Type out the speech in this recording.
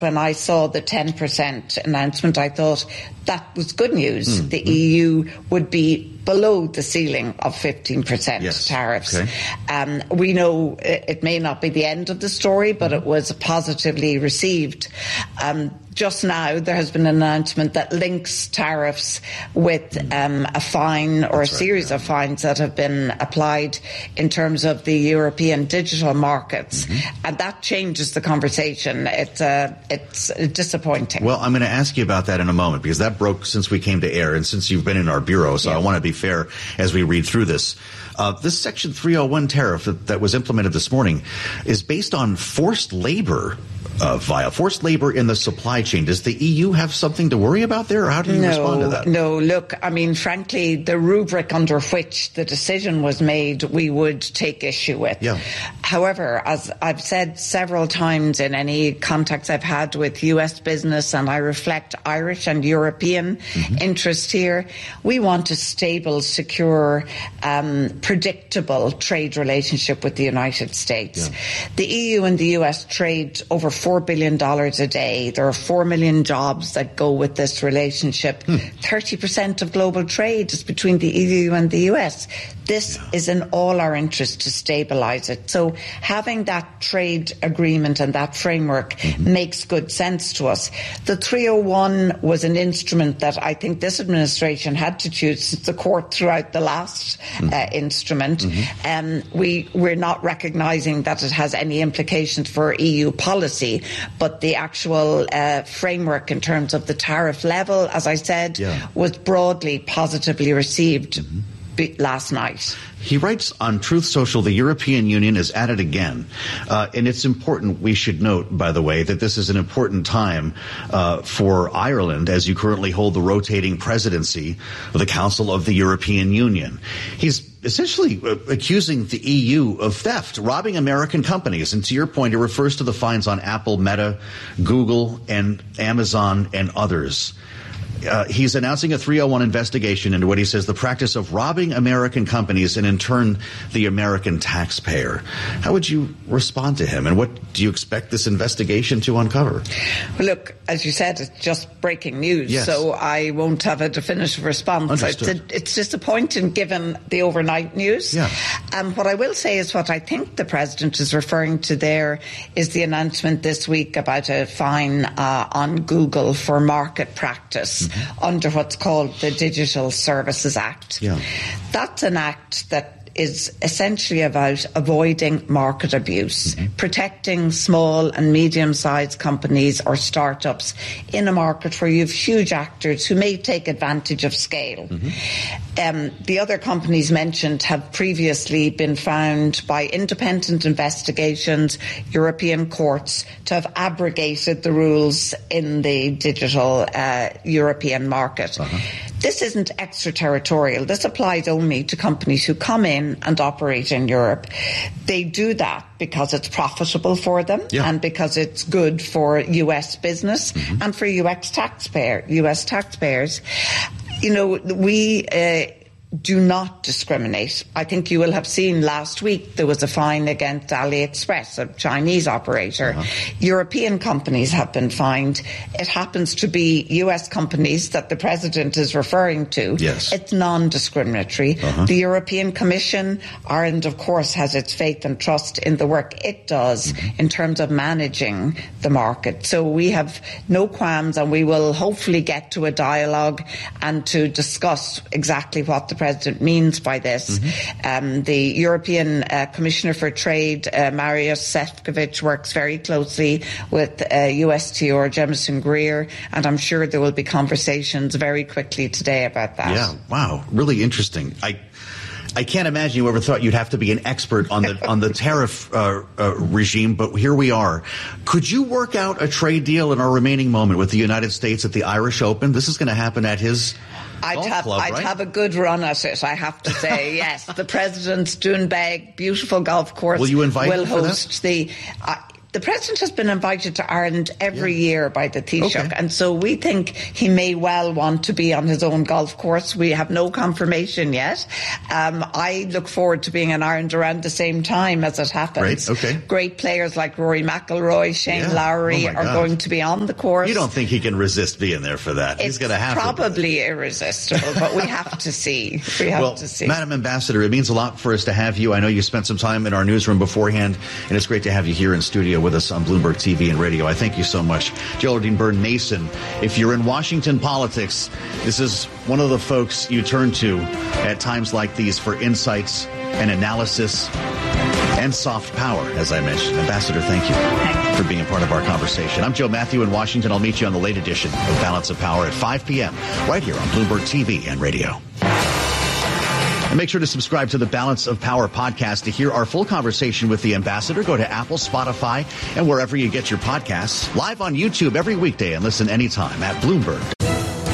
When I saw the 10% announcement, I thought that was good news. The EU would be below the ceiling of 15% tariffs. Okay. We know it may not be the end of the story, but it was positively received. Just now, there has been an announcement that links tariffs with a fine or a series of fines that have been applied in terms of the European digital markets. And that changes the conversation. It's disappointing. Well, I'm going to ask you about that in a moment, because that broke since we came to air and since you've been in our bureau, so I want to be fair as we read through this. This Section 301 tariff that was implemented this morning is based on forced labor. Forced labor in the supply chain. Does the EU have something to worry about there, or how do you respond to that? No, look, I mean, frankly, the rubric under which the decision was made, we would take issue with. Yeah. However, as I've said several times in any contacts I've had with US business, and I reflect Irish and European interest here, we want a stable, secure, predictable trade relationship with the United States. Yeah. The EU and the US trade over $4 billion a day. There are 4 million jobs that go with this relationship. 30% of global trade is between the EU and the US. This is in all our interest to stabilise it. So having that trade agreement and that framework makes good sense to us. The 301 was an instrument that I think this administration had to choose, since the court threw out the last instrument. We're not recognising that it has any implications for EU policy, but the actual framework in terms of the tariff level, as I said, was broadly positively received last night. He writes on Truth Social, the European Union is at it again. And it's important, we should note, by the way, that this is an important time for Ireland, as you currently hold the rotating presidency of the Council of the European Union. He's essentially accusing the EU of theft, robbing American companies. And to your point, it refers to the fines on Apple, Meta, Google, and Amazon, and others. He's announcing a 301 investigation into what he says the practice of robbing American companies and in turn the American taxpayer. How would you respond to him, and what do you expect this investigation to uncover? Well, look, as you said, it's just breaking news, so I won't have a definitive response. It's disappointing given the overnight news. What I will say is what I think the President is referring to there is the announcement this week about a fine on Google for market practice under what's called the Digital Services Act. That's an act that is essentially about avoiding market abuse, protecting small and medium-sized companies or startups in a market where you have huge actors who may take advantage of scale. The other companies mentioned have previously been found by independent investigations, European courts, to have abrogated the rules in the digital European market. This isn't extraterritorial. This applies only to companies who come in and operate in Europe. They do that because it's profitable for them and because it's good for US business and for US taxpayers. You know, we do not discriminate. I think you will have seen last week there was a fine against AliExpress, a Chinese operator. European companies have been fined. It happens to be US companies that the President is referring to. It's non-discriminatory. The European Commission, Ireland, of course, has its faith and trust in the work it does in terms of managing the market. So we have no qualms, and we will hopefully get to a dialogue and to discuss exactly what the President means by this. The European Commissioner for Trade, Mariusz Šefčovič, works very closely with USTR Jemison Greer, and I'm sure there will be conversations very quickly today about that. Yeah, wow, really interesting. I can't imagine you ever thought you'd have to be an expert on the tariff regime, but here we are. Could you work out a trade deal in our remaining moment with the United States at the Irish Open? This is going to happen at his I'd have a good run at it, I have to say. Yes, the President's Doonbeg, beautiful golf course. Will you invite will host the. The president has been invited to Ireland every year by the Taoiseach, and so we think he may well want to be on his own golf course. We have no confirmation yet. I look forward to being in Ireland around the same time as it happens. Great players like Rory McIlroy, Shane Lowry are going to be on the course. You don't think he can resist being there for that? He's going to have to. Probably irresistible, but we have to see. We have to see. Madam Ambassador, it means a lot for us to have you. I know you spent some time in our newsroom beforehand, and it's great to have you here in studio with us on Bloomberg TV and radio. I thank you so much. Geraldine Byrne Mason, if you're in Washington politics, this is one of the folks you turn to at times like these for insights and analysis and soft power, as I mentioned. Ambassador, thank you for being a part of our conversation. I'm Joe Matthew in Washington. I'll meet you on the late edition of Balance of Power at 5 p.m. right here on Bloomberg TV and radio. And make sure to subscribe to the Balance of Power podcast to hear our full conversation with the ambassador. Go to Apple, Spotify, and wherever you get your podcasts. Live on YouTube every weekday and listen anytime at Bloomberg.